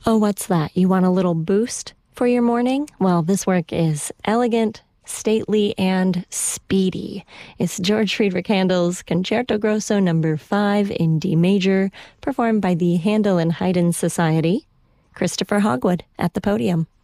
Oh, what's that? You want a little boost for your morning? Well, this work is elegant, stately, and speedy. It's George Friedrich Handel's Concerto Grosso No. 5 in D major, performed by the Handel and Haydn Society. Christopher Hogwood at the podium.